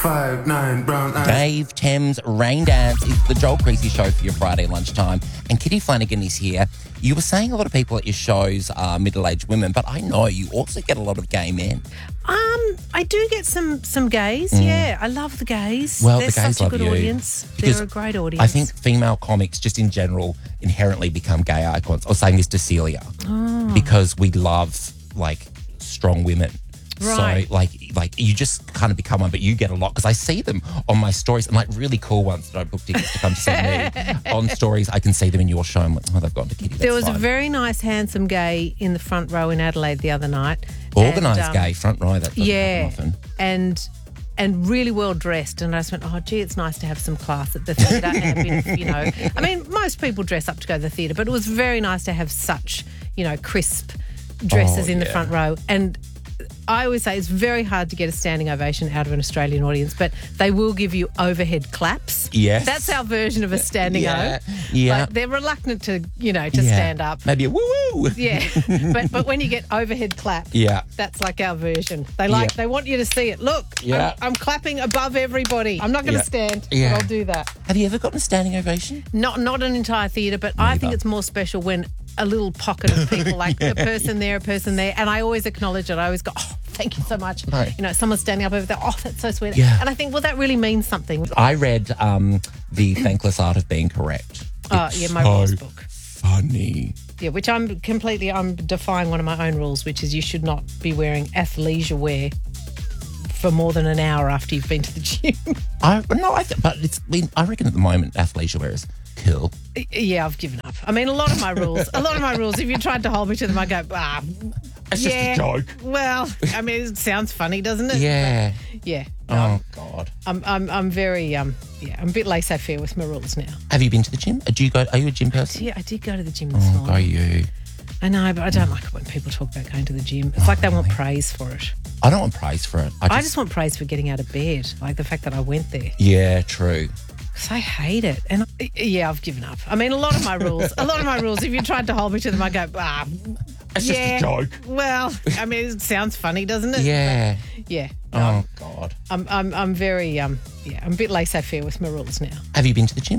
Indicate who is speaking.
Speaker 1: 5'9" brown eyes.
Speaker 2: Dave Thames Rain Dance is the Joel Creasy show for your Friday lunchtime. And Kitty Flanagan is here. You were saying a lot of people at your shows are middle-aged women, but I know you also get a lot of gay men.
Speaker 3: I do get some gays. Yeah, I love the gays.
Speaker 2: Well,
Speaker 3: They're
Speaker 2: the gays
Speaker 3: such a
Speaker 2: love
Speaker 3: good
Speaker 2: you.
Speaker 3: audience.
Speaker 2: Because
Speaker 3: They're a great audience.
Speaker 2: I think female comics just in general inherently become gay icons. I was saying this to Celia because we love, like, strong women.
Speaker 3: Right.
Speaker 2: So, like you just kind of become one, but you get a lot because I see them on my stories and, like, really cool ones that I book tickets to come see me on stories. I can see them in your show. I'm like, oh, they've gone to Kitty.
Speaker 3: there was
Speaker 2: That's
Speaker 3: a
Speaker 2: fine.
Speaker 3: very nice, handsome gay in the front row in Adelaide the other night.
Speaker 2: Organised
Speaker 3: And,
Speaker 2: gay front row. That doesn't
Speaker 3: Yeah,
Speaker 2: happen often.
Speaker 3: and really well dressed. And I just went, oh, gee, it's nice to have some class at the theatre. And a bit of, you know, I mean, most people dress up to go to the theatre, but it was very nice to have such, you know, crisp dresses in the
Speaker 2: yeah.
Speaker 3: front row. And I always say it's very hard to get a standing ovation out of an Australian audience, but they will give you overhead claps.
Speaker 2: Yes.
Speaker 3: That's our version of a standing
Speaker 2: Yeah.
Speaker 3: O.
Speaker 2: Yeah.
Speaker 3: Like, they're reluctant to, you know, to
Speaker 2: Yeah.
Speaker 3: stand up.
Speaker 2: Maybe a woo-woo.
Speaker 3: Yeah. but when you get overhead clap,
Speaker 2: Yeah.
Speaker 3: that's like our version.
Speaker 2: Yeah.
Speaker 3: They want you to see it. Look,
Speaker 2: Yeah.
Speaker 3: I'm clapping above everybody. I'm not going to
Speaker 2: Yeah.
Speaker 3: stand,
Speaker 2: Yeah.
Speaker 3: but I'll do that.
Speaker 2: Have you ever gotten a standing ovation?
Speaker 3: Not an entire theatre, but I think
Speaker 2: Neither.
Speaker 3: it's more special when a little pocket of people, like a person there, and I always acknowledge it. I always go, oh, thank you so much.
Speaker 2: Right.
Speaker 3: You know, someone's standing up over there. Oh, that's so sweet.
Speaker 2: Yeah.
Speaker 3: And I think, well, that really means something.
Speaker 2: I read The Thankless Art of Being Correct.
Speaker 3: Oh,
Speaker 2: It's
Speaker 3: yeah, my
Speaker 2: so
Speaker 3: rules book.
Speaker 2: funny.
Speaker 3: Yeah, which I'm defying one of my own rules, which is you should not be wearing athleisure wear for more than an hour after you've been to the gym.
Speaker 2: I reckon at the moment athleisure wear is cool.
Speaker 3: Yeah, I've given up. I mean, a lot of my rules, if you tried to hold me to them, I go,
Speaker 2: It's
Speaker 3: yeah.
Speaker 2: just a joke.
Speaker 3: Well, I mean, it sounds funny, doesn't it?
Speaker 2: Yeah.
Speaker 3: But, yeah. No,
Speaker 2: Oh God.
Speaker 3: I'm very I'm a bit laissez-faire with my rules now.
Speaker 2: Have you been to the gym? Are you a gym person?
Speaker 3: Yeah, I did go to the gym this
Speaker 2: Oh,
Speaker 3: morning.
Speaker 2: go you.
Speaker 3: I know, but I don't like it when people talk about going to the gym. It's like they want praise for it.
Speaker 2: I don't want praise for it.
Speaker 3: I just want praise for getting out of bed, like the fact that I went there.
Speaker 2: Yeah, true.
Speaker 3: Because I hate it. And yeah, I've given up. I mean, a lot of my rules, if you tried to hold me to them, I go,
Speaker 2: It's
Speaker 3: yeah.
Speaker 2: just a joke.
Speaker 3: Well, I mean, it sounds funny, doesn't it?
Speaker 2: Yeah.
Speaker 3: But, yeah.
Speaker 2: Oh God.
Speaker 3: I'm very I'm a bit laissez-faire with my rules now.
Speaker 2: Have you been to the gym?